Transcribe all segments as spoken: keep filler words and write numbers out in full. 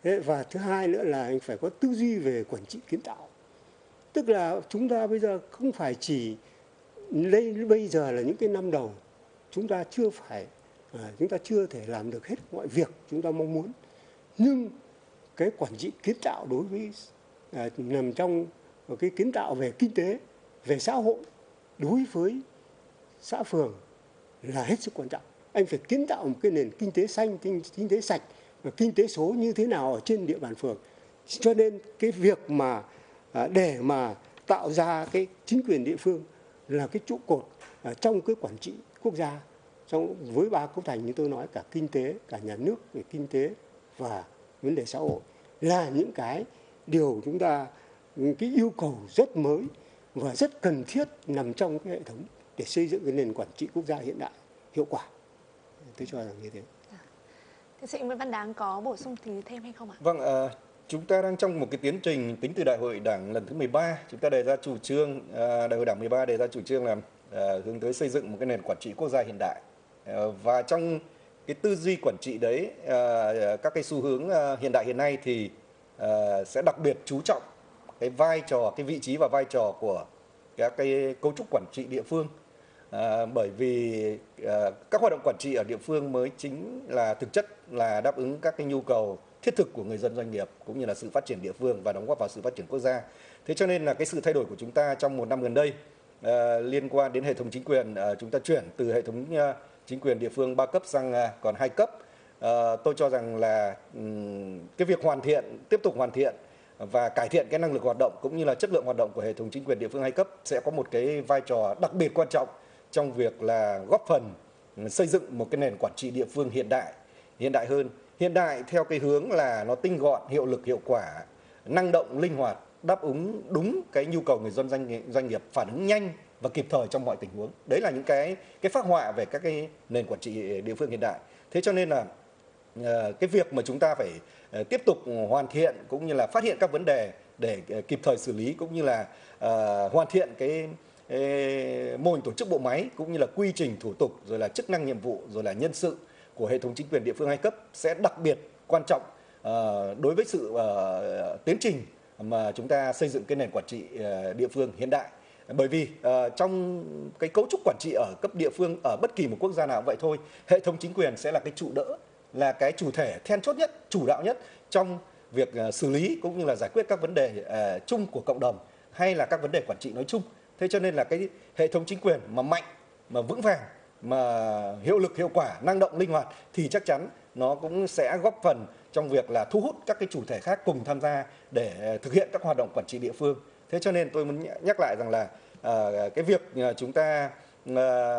Thế và thứ hai nữa là anh phải có tư duy về quản trị kiến tạo. Tức là chúng ta bây giờ không phải chỉ đây bây giờ là những cái năm đầu, chúng ta chưa phải à, chúng ta chưa thể làm được hết mọi việc chúng ta mong muốn, nhưng cái quản trị kiến tạo đối với à, nằm trong cái kiến tạo về kinh tế, về xã hội đối với xã phường là hết sức quan trọng. Anh phải kiến tạo một cái nền kinh tế xanh, kinh, kinh tế sạch và kinh tế số như thế nào ở trên địa bàn phường. Cho nên cái việc mà à, để mà tạo ra cái chính quyền địa phương là cái trụ cột à, trong cái quản trị quốc gia, trong với ba cấu thành như tôi nói, cả kinh tế, cả nhà nước về kinh tế và vấn đề xã hội, là những cái điều chúng ta, cái yêu cầu rất mới và rất cần thiết nằm trong cái hệ thống để xây dựng cái nền quản trị quốc gia hiện đại hiệu quả. Tôi cho rằng như thế. Tiến sĩ Nguyễn Văn Đáng có bổ sung gì thêm hay không ạ? Vâng, à, chúng ta đang trong một cái tiến trình tính từ Đại hội Đảng lần thứ mười ba, chúng ta đề ra chủ trương, à, Đại hội Đảng mười ba đề ra chủ trương là à, hướng tới xây dựng một cái nền quản trị quốc gia hiện đại. À, và trong cái tư duy quản trị đấy, à, các cái xu hướng à, hiện đại hiện nay thì à, sẽ đặc biệt chú trọng cái vai trò, cái vị trí và vai trò của các cái cấu trúc quản trị địa phương. À, bởi vì à, các hoạt động quản trị ở địa phương mới chính là thực chất là đáp ứng các cái nhu cầu thiết thực của người dân, doanh nghiệp cũng như là sự phát triển địa phương và đóng góp vào sự phát triển quốc gia. Thế cho nên là cái sự thay đổi của chúng ta trong một năm gần đây à, liên quan đến hệ thống chính quyền, à, chúng ta chuyển từ hệ thống à, chính quyền địa phương ba cấp sang à, còn hai cấp. À, tôi cho rằng là um, cái việc hoàn thiện, tiếp tục hoàn thiện và cải thiện cái năng lực hoạt động cũng như là chất lượng hoạt động của hệ thống chính quyền địa phương hai cấp sẽ có một cái vai trò đặc biệt quan trọng trong việc là góp phần xây dựng một cái nền quản trị địa phương hiện đại, hiện đại hơn. Hiện đại theo cái hướng là nó tinh gọn, hiệu lực, hiệu quả, năng động, linh hoạt, đáp ứng đúng cái nhu cầu người dân, doanh nghiệp, doanh nghiệp, phản ứng nhanh và kịp thời trong mọi tình huống. Đấy là những cái cái phác họa về các cái nền quản trị địa phương hiện đại. Thế cho nên là cái việc mà chúng ta phải tiếp tục hoàn thiện cũng như là phát hiện các vấn đề để kịp thời xử lý, cũng như là uh, hoàn thiện cái mô hình tổ chức bộ máy cũng như là quy trình thủ tục, rồi là chức năng nhiệm vụ, rồi là nhân sự của hệ thống chính quyền địa phương hai cấp sẽ đặc biệt quan trọng uh, đối với sự uh, tiến trình mà chúng ta xây dựng cái nền quản trị uh, địa phương hiện đại. Bởi vì uh, trong cái cấu trúc quản trị ở cấp địa phương ở bất kỳ một quốc gia nào vậy thôi, hệ thống chính quyền sẽ là cái trụ đỡ, là cái chủ thể then chốt nhất, chủ đạo nhất trong việc uh, xử lý cũng như là giải quyết các vấn đề uh, chung của cộng đồng hay là các vấn đề quản trị nói chung. Thế cho nên là cái hệ thống chính quyền mà mạnh, mà vững vàng, mà hiệu lực, hiệu quả, năng động, linh hoạt thì chắc chắn nó cũng sẽ góp phần trong việc là thu hút các cái chủ thể khác cùng tham gia để thực hiện các hoạt động quản trị địa phương. Thế cho nên tôi muốn nhắc lại rằng là uh, cái việc chúng ta uh,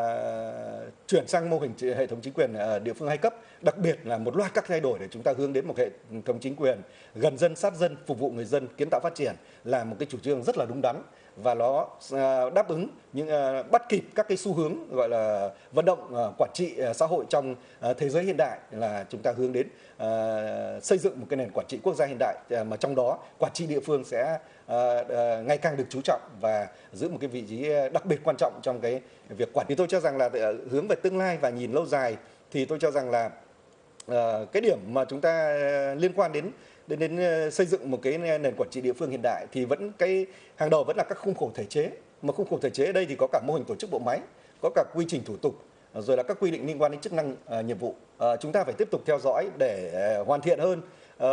chuyển sang mô hình hệ thống chính quyền uh, địa phương hai cấp, đặc biệt là một loạt các thay đổi để chúng ta hướng đến một hệ thống chính quyền gần dân, sát dân, phục vụ người dân, kiến tạo phát triển là một cái chủ trương rất là đúng đắn, và nó đáp ứng những bắt kịp các cái xu hướng gọi là vận động quản trị xã hội trong thế giới hiện đại, là chúng ta hướng đến xây dựng một cái nền quản trị quốc gia hiện đại, mà trong đó quản trị địa phương sẽ ngày càng được chú trọng và giữ một cái vị trí đặc biệt quan trọng trong cái việc quản lý. Tôi cho rằng là hướng về tương lai và nhìn lâu dài thì tôi cho rằng là cái điểm mà chúng ta liên quan đến đến đến xây dựng một cái nền quản trị địa phương hiện đại thì vẫn cái hàng đầu vẫn là các khung khổ thể chế. Mà khung khổ thể chế ở đây thì có cả mô hình tổ chức bộ máy, có cả quy trình thủ tục, rồi là các quy định liên quan đến chức năng uh, nhiệm vụ. Uh, chúng ta phải tiếp tục theo dõi để uh, hoàn thiện hơn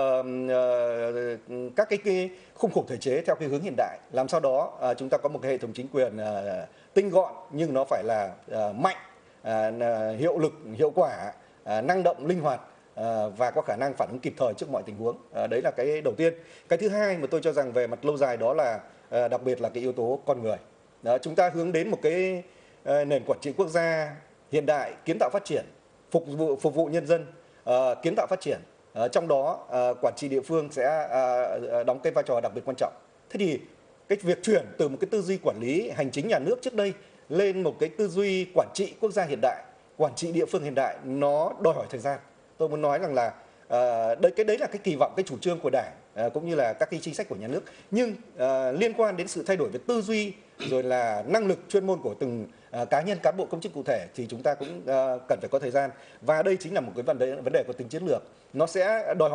uh, uh, các cái, cái khung khổ thể chế theo cái hướng hiện đại, làm sao đó uh, chúng ta có một cái hệ thống chính quyền uh, tinh gọn nhưng nó phải là uh, mạnh, uh, hiệu lực, hiệu quả, uh, năng động, linh hoạt. À, và có khả năng phản ứng kịp thời trước mọi tình huống. À, đấy là cái đầu tiên. Cái thứ hai mà tôi cho rằng về mặt lâu dài đó là à, đặc biệt là cái yếu tố con người. Đó, chúng ta hướng đến một cái à, nền quản trị quốc gia hiện đại, kiến tạo phát triển, phục vụ phục vụ nhân dân, à, kiến tạo phát triển. À, trong đó à, quản trị địa phương sẽ à, đóng cái vai trò đặc biệt quan trọng. Thế thì cái việc chuyển từ một cái tư duy quản lý hành chính nhà nước trước đây lên một cái tư duy quản trị quốc gia hiện đại, quản trị địa phương hiện đại, nó đòi hỏi thời gian. Tôi muốn nói rằng là uh, đấy cái đấy là cái kỳ vọng, cái chủ trương của Đảng uh, cũng như là các cái chính sách của nhà nước, nhưng uh, liên quan đến sự thay đổi về tư duy rồi là năng lực chuyên môn của từng uh, cá nhân, cán bộ, công chức cụ thể thì chúng ta cũng uh, cần phải có thời gian, và đây chính là một cái vấn đề vấn đề của tính chiến lược, nó sẽ đòi hỏi